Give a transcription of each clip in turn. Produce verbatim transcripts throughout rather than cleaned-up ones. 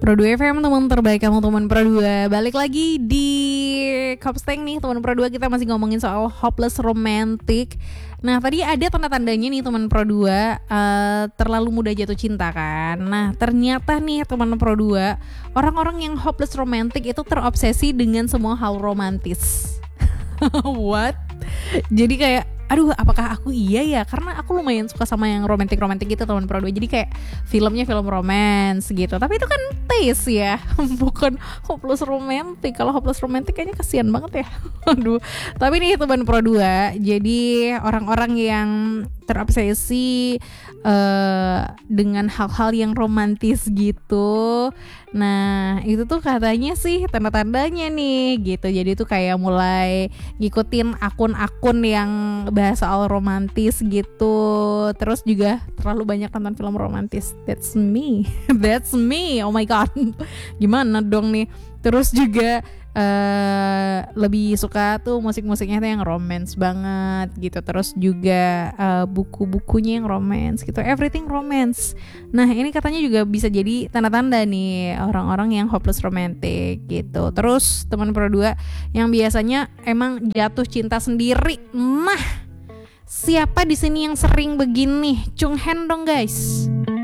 Pro dua F M, teman terbaik kamu, teman Pro dua. Balik lagi di Kopsteng nih, teman Pro dua. Kita masih ngomongin soal hopeless romantic. Nah, tadi ada tanda-tandanya nih teman Pro dua, uh, terlalu mudah jatuh cinta kan. Nah, ternyata nih teman Pro dua, orang-orang yang hopeless romantic itu terobsesi dengan semua hal romantis. What? Jadi kayak, aduh, apakah aku iya ya? Karena aku lumayan suka sama yang romantik-romantik gitu teman Pro dua. Jadi kayak filmnya film romance gitu. Tapi itu kan taste ya, bukan hopeless romantic. Kalau hopeless romantic kayaknya kasihan banget ya. Aduh. Tapi nih teman Pro dua, jadi orang-orang yang terobsesi uh, dengan hal-hal yang romantis gitu. Nah, itu tuh katanya sih tanda-tandanya nih gitu. Jadi tuh kayak mulai ngikutin akun-akun yang bahas soal romantis gitu. Terus juga terlalu banyak nonton film romantis. That's me. That's me. Oh my god. Gimana dong nih? Terus juga Uh, lebih suka tuh musik-musiknya tuh yang romance banget gitu. Terus juga uh, buku-bukunya yang romance gitu. Everything romance. Nah, ini katanya juga bisa jadi tanda-tanda nih orang-orang yang hopeless romantic gitu. Terus teman Pro dua yang biasanya emang jatuh cinta sendiri. Nah, siapa di sini yang sering begini? Cunghen dong guys.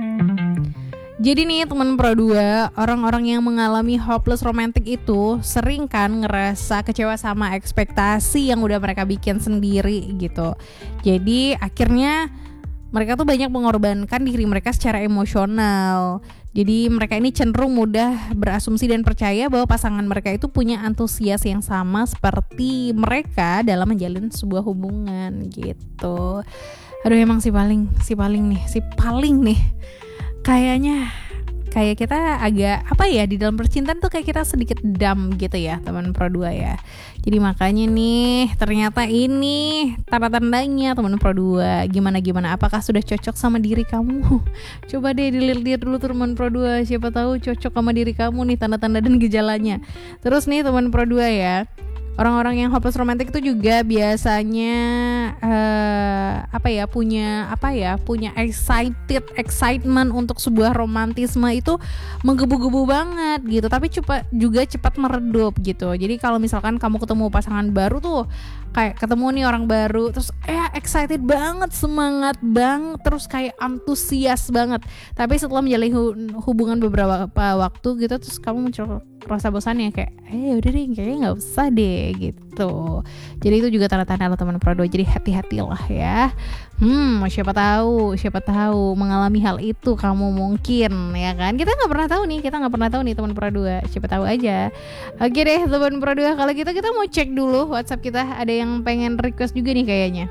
Jadi nih teman Pro dua, orang-orang yang mengalami hopeless romantic itu sering kan ngerasa kecewa sama ekspektasi yang udah mereka bikin sendiri gitu. Jadi akhirnya mereka tuh banyak mengorbankan diri mereka secara emosional. Jadi mereka ini cenderung mudah berasumsi dan percaya bahwa pasangan mereka itu punya antusias yang sama seperti mereka dalam menjalin sebuah hubungan gitu. Aduh, emang si paling, si paling nih, si paling nih. Kayaknya kayak kita agak apa ya, di dalam percintaan tuh kayak kita sedikit dumb gitu ya teman Pro dua ya. Jadi makanya nih ternyata ini tanda-tandanya teman Pro dua. Gimana-gimana, apakah sudah cocok sama diri kamu? Coba deh dilihat dulu teman Pro dua, siapa tahu cocok sama diri kamu nih tanda-tanda dan gejalanya. Terus nih teman Pro dua ya, orang-orang yang hopeless romantic itu juga biasanya uh, apa ya punya apa ya punya excited excitement untuk sebuah romantisme itu menggebu-gebu banget gitu, tapi cepat juga cepat meredup gitu. Jadi kalau misalkan kamu ketemu pasangan baru tuh, kayak ketemu nih orang baru, terus eh excited banget, semangat banget, terus kayak antusias banget. Tapi setelah menjalin hubungan beberapa waktu gitu, terus kamu muncul rasa bosannya kayak eh udah deh kayaknya nggak usah deh gitu. Jadi itu juga tanda-tanda lo teman Pro dua. Jadi hati-hatilah ya. Hmm, siapa tahu, siapa tahu mengalami hal itu kamu mungkin ya kan. Kita nggak pernah tahu nih, kita nggak pernah tahu nih teman Pro dua. Siapa tahu aja. Oke deh teman Pro dua. Kalau gitu kita mau cek dulu WhatsApp kita. Ada yang pengen request juga nih kayaknya.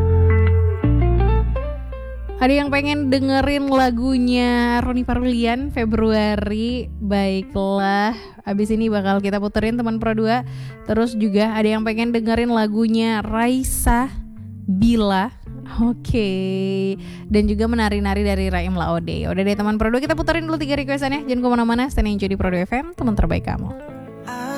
Ada yang pengen dengerin lagunya Roni Parulian, Februari. Baiklah, abis ini bakal kita puterin teman Pro dua. Terus juga ada yang pengen dengerin lagunya Raisa, Bila. Oke, okay. Dan juga menari-nari dari Raim Laode. Udah deh teman Pro dua, kita puterin dulu tiga requestannya. Jangan kemana-mana, stay enjoy di Pro dua F M, teman terbaik kamu.